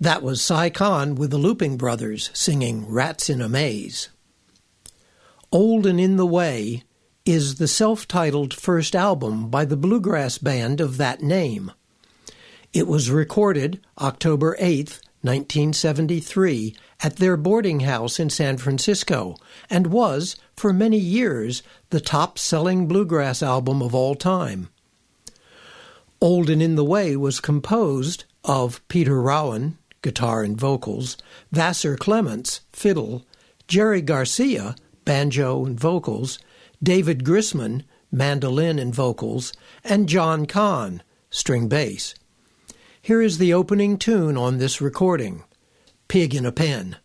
That was Cy Khan with the Looping Brothers singing Rats in a Maze. Old and in the Way is the self-titled first album by the bluegrass band of that name. It was recorded October 8, 1973, at their boarding house in San Francisco, and was, for many years, the top-selling bluegrass album of all time. Old and in the Way was composed of Peter Rowan, guitar and vocals, Vassar Clements, fiddle, Jerry Garcia, banjo and vocals, David Grisman, mandolin and vocals, and John Kahn, string bass. Here is the opening tune on this recording, Pig in a Pen.